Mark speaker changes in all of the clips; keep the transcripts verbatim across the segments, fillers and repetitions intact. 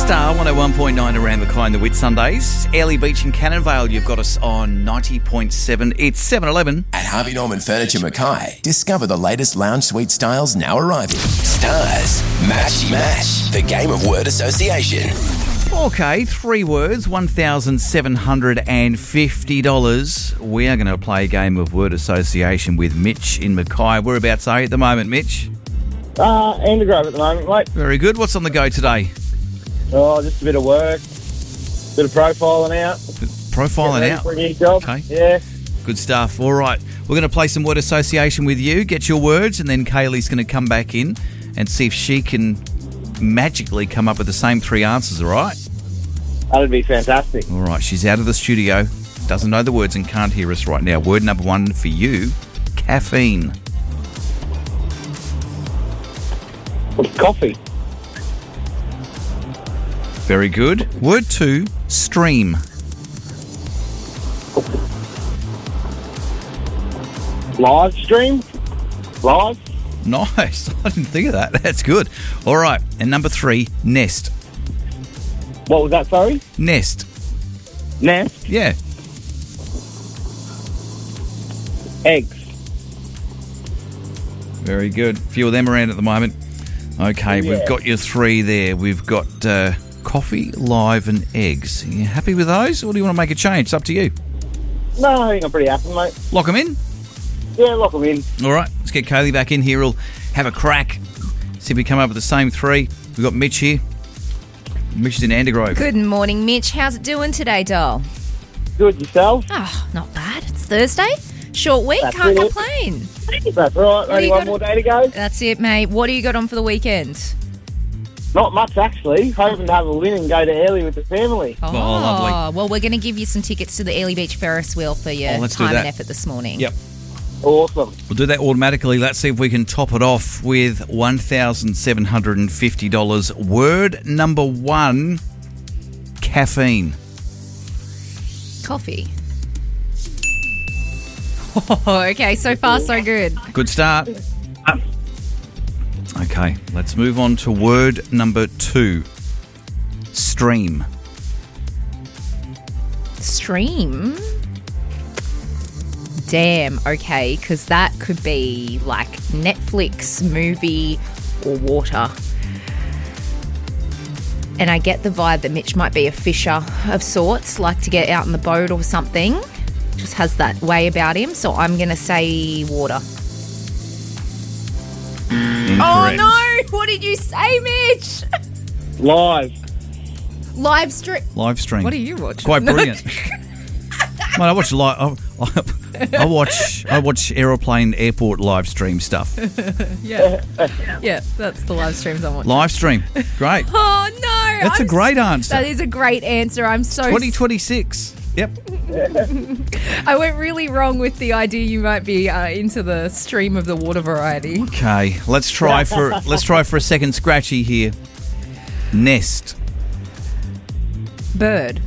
Speaker 1: Star one oh one point nine around the Mackay and the Whitsundays. Airlie Beach and Cannon Vale, you've got us on ninety point seven. It's seven eleven.
Speaker 2: At Harvey Norman Furniture Mackay, discover the latest lounge suite styles now arriving. Stars, Matchy Match, the game of word association.
Speaker 1: Okay, three words, one thousand seven hundred fifty dollars. We are going to play a game of word association with Mitch in Mackay. Whereabouts are you at the moment, Mitch?
Speaker 3: Uh, Andergrove at the moment, mate.
Speaker 1: Very good. What's on the go today?
Speaker 3: Oh, just a bit of work, bit of profiling out.
Speaker 1: Profiling
Speaker 3: Get ready
Speaker 1: out.
Speaker 3: for a new job.
Speaker 1: Okay.
Speaker 3: Yeah.
Speaker 1: Good stuff. All right. We're going to play some word association with you, get your words, and then Kaylee's going to come back in and see if she can magically come up with the same three answers, all right?
Speaker 3: That'd be fantastic.
Speaker 1: All right. She's out of the studio, doesn't know the words and can't hear us right now. Word number one for you, caffeine.
Speaker 3: Coffee.
Speaker 1: Very good. Word two, stream.
Speaker 3: Live stream. Live.
Speaker 1: Nice. I didn't think of that. That's good. All right. And number three, nest.
Speaker 3: What was that, sorry?
Speaker 1: Nest.
Speaker 3: Nest.
Speaker 1: Yeah.
Speaker 3: Eggs.
Speaker 1: Very good. A few of them around at the moment. Okay,
Speaker 3: Yeah.
Speaker 1: we've got your three there. We've got uh, coffee, live, and eggs. Are you happy with those, or do you want to make a change? It's up to you.
Speaker 3: No, I think I'm pretty happy, mate.
Speaker 1: Lock them in?
Speaker 3: Yeah, lock them in.
Speaker 1: All right, let's get Kaylee back in here. We'll have a crack. See if we come up with the same three. We've got Mitch here. Mitch is in Andergrove.
Speaker 4: Good morning, Mitch. How's it doing today, doll?
Speaker 3: Good, yourself?
Speaker 4: Oh, not bad. It's Thursday. Short week.
Speaker 3: That's
Speaker 4: Can't
Speaker 3: it.
Speaker 4: complain.
Speaker 3: That's right.
Speaker 4: do
Speaker 3: Only
Speaker 4: you
Speaker 3: one
Speaker 4: got-
Speaker 3: more day to go.
Speaker 4: That's it, mate. What do you got on for the weekend?
Speaker 3: Not much, actually. Hoping to have a win and go to Airlie with the family.
Speaker 4: Oh,
Speaker 1: lovely.
Speaker 4: Well, we're going to give you some tickets to the Airlie Beach Ferris wheel for your
Speaker 1: Oh, let's do
Speaker 4: time and
Speaker 1: that.
Speaker 4: effort this morning.
Speaker 1: Yep.
Speaker 3: Awesome.
Speaker 1: We'll do that automatically. Let's see if we can top it off with one thousand seven hundred fifty dollars. Word number one, caffeine.
Speaker 4: Coffee. Oh, okay. So far, so good.
Speaker 1: Good start. Okay, let's move on to word number two. Stream.
Speaker 4: Stream. Damn. Okay, because that could be like Netflix, movie, or water. And I get the vibe that Mitch might be a fisher of sorts, like to get out on the boat or something. Just has that way about him. So I'm going to say water.
Speaker 1: Incorrect.
Speaker 4: Oh, no. What did you say, Mitch?
Speaker 3: Live.
Speaker 4: Live stream.
Speaker 1: Live stream.
Speaker 4: What are you watching?
Speaker 1: Quite brilliant. Mate, I watch live. I, I watch. I watch aeroplane airport live stream stuff.
Speaker 4: Yeah. Yeah, that's the live streams I'm watching.
Speaker 1: Live stream, great.
Speaker 4: Oh, no.
Speaker 1: That's
Speaker 4: I'm
Speaker 1: a great
Speaker 4: s-
Speaker 1: answer.
Speaker 4: That is a great answer. I'm so...
Speaker 1: twenty twenty-six. Yep.
Speaker 4: I went really wrong with the idea you might be uh, into the stream of the water variety.
Speaker 1: Okay, let's try for let's try for a second scratchy here. Nest.
Speaker 4: Bird.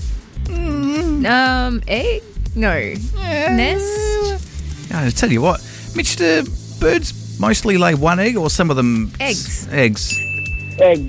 Speaker 4: Um, egg? No. Nest?
Speaker 1: I tell you what, Mitch, the birds mostly lay one egg, or some of them
Speaker 4: Eggs.
Speaker 1: Eggs.
Speaker 3: Egg.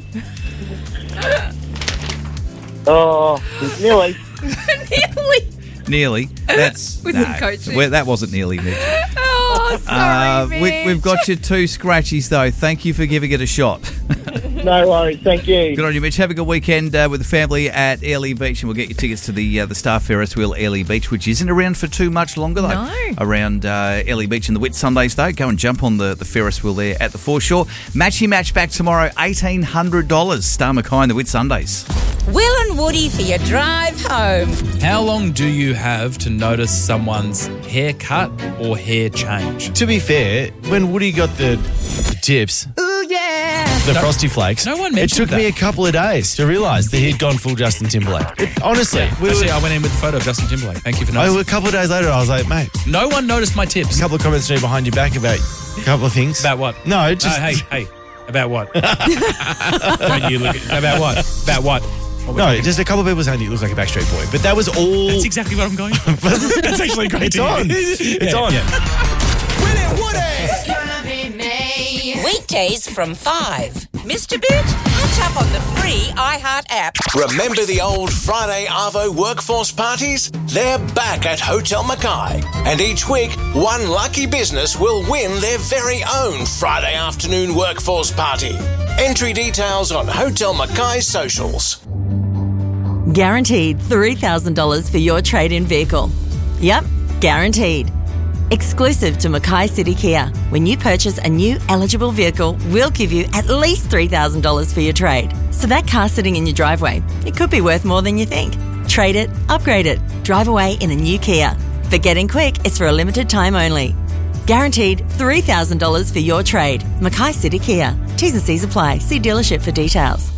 Speaker 3: Oh, nearly.
Speaker 4: Nearly.
Speaker 1: Nearly. That's
Speaker 4: With some coaching.
Speaker 1: well, that wasn't nearly, Mitch.
Speaker 4: Oh, sorry,
Speaker 1: Uh,
Speaker 4: Mitch.
Speaker 1: we, we've got your two scratchies though. Thank you for giving it a shot.
Speaker 3: No worries. Thank you.
Speaker 1: Good on you, Mitch. Have a good weekend uh, with the family at Airlie Beach, and we'll get you tickets to the uh, the Star Ferris wheel Airlie Beach, which isn't around for too much longer though.
Speaker 4: No.
Speaker 1: Around uh, Airlie Beach and the Whitsundays though. Go and jump on the, the Ferris wheel there at the foreshore. Matchy match back tomorrow, eighteen hundred dollars. Star Mackay and the Whitsundays.
Speaker 5: Will and Woody for your drive home.
Speaker 6: How long do you have to notice someone's haircut or hair change?
Speaker 7: To be fair, when Woody got the, the tips,
Speaker 5: Ooh, yeah.
Speaker 7: the Frosty Flakes,
Speaker 6: no one
Speaker 7: it
Speaker 6: mentioned
Speaker 7: took me a
Speaker 6: that.
Speaker 7: couple of days to realise that he'd gone full Justin Timberlake. It, honestly, we
Speaker 6: Actually,
Speaker 7: were,
Speaker 6: I went in with the photo of Justin Timberlake. Thank you for
Speaker 7: I,
Speaker 6: noticing.
Speaker 7: a couple of days later, I was like, mate,
Speaker 6: No one noticed my tips.
Speaker 7: a couple of comments to me behind your back about a couple of things.
Speaker 6: About what?
Speaker 7: No, just...
Speaker 6: Uh, hey, hey. About what? When you look at, about what? About what? What we're
Speaker 7: No,
Speaker 6: talking-
Speaker 7: just a couple of people saying you look like a Backstreet Boy. But that was all...
Speaker 6: That's exactly what I'm going for. That's actually great
Speaker 7: It's
Speaker 6: to hear.
Speaker 7: on. It's
Speaker 6: Yeah,
Speaker 7: on.
Speaker 6: yeah.
Speaker 5: Weekdays from five. Missed a bit? Catch up on the free iHeart app.
Speaker 8: Remember the old Friday Arvo workforce parties? They're back at Hotel Mackay. And each week, one lucky business will win their very own Friday afternoon workforce party. Entry details on Hotel Mackay socials.
Speaker 9: Guaranteed three thousand dollars for your trade-in vehicle. Yep, guaranteed. Exclusive to Mackay City Kia. When you purchase a new eligible vehicle, we'll give you at least three thousand dollars for your trade. So that car sitting in your driveway, it could be worth more than you think. Trade it, upgrade it, drive away in a new Kia. But getting quick, it's for a limited time only. Guaranteed three thousand dollars for your trade. Mackay City Kia. T's and C's apply. See dealership for details.